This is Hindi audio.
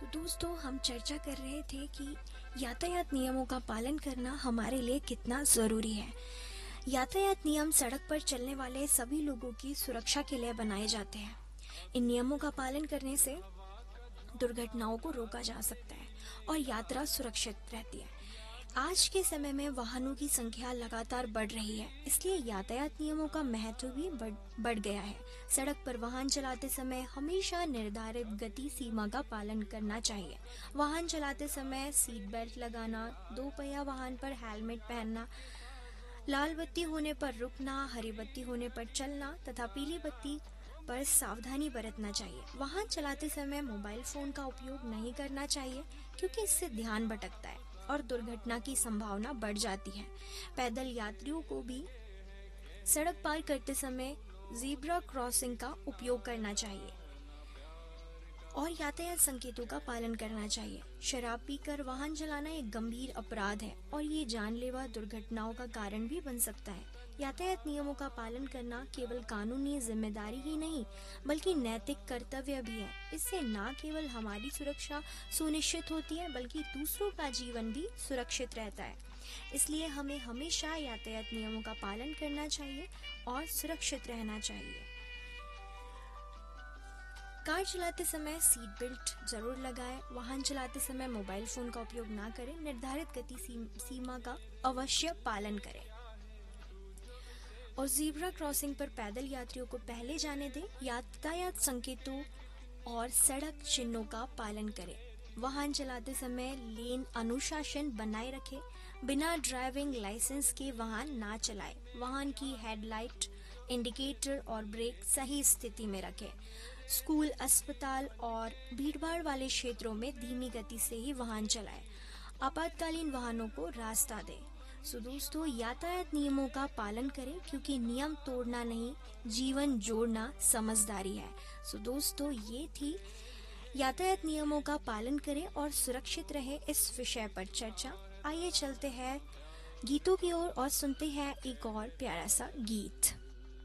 तो दोस्तों, हम चर्चा कर रहे थे कि यातायात नियमों का पालन करना हमारे लिए कितना ज़रूरी है। यातायात नियम सड़क पर चलने वाले सभी लोगों की सुरक्षा के लिए बनाए जाते हैं। इन नियमों का पालन करने से दुर्घटनाओं को रोका जा सकता है और यात्रा सुरक्षित रहती है। आज के समय में वाहनों की संख्या लगातार बढ़ रही है, इसलिए यातायात नियमों का महत्व भी बढ़ गया है। सड़क पर वाहन चलाते समय हमेशा निर्धारित गति सीमा का पालन करना चाहिए। वाहन चलाते समय सीट बेल्ट लगाना, दो पहिया वाहन पर हेलमेट पहनना, लाल बत्ती होने पर रुकना, हरी बत्ती होने पर चलना तथा पीली बत्ती पर सावधानी बरतना चाहिए। वाहन चलाते समय मोबाइल फोन का उपयोग नहीं करना चाहिए, क्योंकि इससे ध्यान भटकता है और दुर्घटना की संभावना बढ़ जाती है। पैदल यात्रियों को भी सड़क पार करते समय ज़ेब्रा क्रॉसिंग का उपयोग करना चाहिए और यातायात संकेतों का पालन करना चाहिए। शराब पीकर वाहन चलाना एक गंभीर अपराध है और ये जानलेवा दुर्घटनाओं का कारण भी बन सकता है। यातायात नियमों का पालन करना केवल कानूनी जिम्मेदारी ही नहीं, बल्कि नैतिक कर्तव्य भी है। इससे न केवल हमारी सुरक्षा सुनिश्चित होती है, बल्कि दूसरों का जीवन भी सुरक्षित रहता है। इसलिए हमें हमेशा यातायात नियमों का पालन करना चाहिए और सुरक्षित रहना चाहिए। कार चलाते समय सीट बेल्ट जरूर लगाएं। वाहन चलाते समय मोबाइल फोन का उपयोग ना करें। निर्धारित गति सीमा का अवश्य पालन करें और ज़ेब्रा क्रॉसिंग पर पैदल यात्रियों को पहले जाने दें। यातायात संकेतों और सड़क चिन्हों का पालन करें। वाहन चलाते समय लेन अनुशासन बनाए रखें। बिना ड्राइविंग लाइसेंस के वाहन ना चलाएं। वाहन की हेडलाइट, इंडिकेटर और ब्रेक सही स्थिति में रखें। स्कूल, अस्पताल और भीड़भाड़ वाले क्षेत्रों में धीमी गति से ही वाहन चलाएं। आपातकालीन वाहनों को रास्ता दें। सो दोस्तों, यातायात नियमों का पालन करें, क्योंकि नियम तोड़ना नहीं, जीवन जोड़ना समझदारी है। सो दोस्तों, ये थी यातायात नियमों का पालन करें और सुरक्षित रहे इस विषय पर चर्चा। आइए चलते हैं गीतों की ओर और सुनते हैं एक और प्यारा सा गीत।